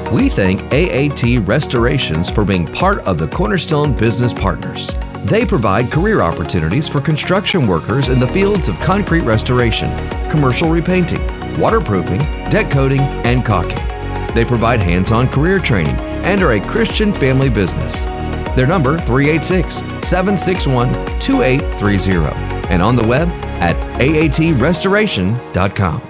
We thank AAT Restorations for being part of the Cornerstone Business Partners. They provide career opportunities for construction workers in the fields of concrete restoration, commercial repainting, waterproofing, deck coating, and caulking. They provide hands-on career training and are a Christian family business. Their number, 386-761-2830, and on the web at aatrestoration.com.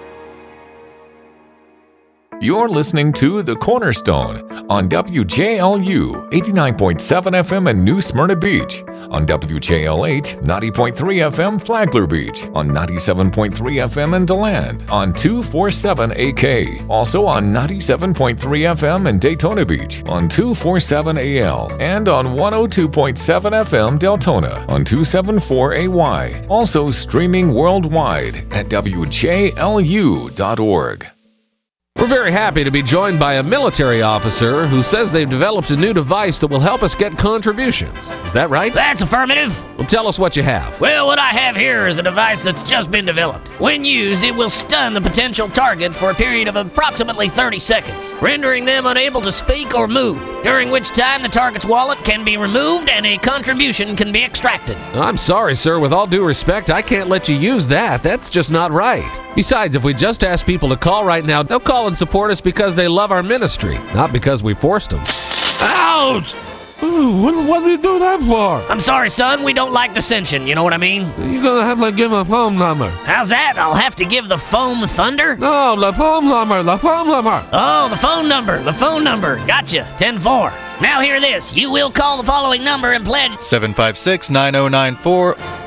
You're listening to The Cornerstone on WJLU 89.7 FM in New Smyrna Beach, on WJLH 90.3 FM Flagler Beach, on 97.3 FM in DeLand, on 247 AK, also on 97.3 FM in Daytona Beach, on 247 AL, and on 102.7 FM Deltona, on 274 AY, also streaming worldwide at WJLU.org. We're very happy to be joined by a military officer who says they've developed a new device that will help us get contributions. Is that right? That's affirmative. Well, tell us what you have. Well, what I have here is a device that's just been developed. When used, it will stun the potential target for a period of approximately 30 seconds, rendering them unable to speak or move, during which time the target's wallet can be removed and a contribution can be extracted. I'm sorry, sir. With all due respect, I can't let you use that. That's just not right. Besides, if we just ask people to call right now, they'll call and support us because they love our ministry, not because we forced them. Ouch! What do you do that for? I'm sorry, son. We don't like dissension. You know what I mean? You're gonna have to give a phone number. How's that? I'll have to give the foam thunder? No, the phone number. Oh, the phone number. Gotcha. 10-4. Now hear this. You will call the following number and pledge 756-9094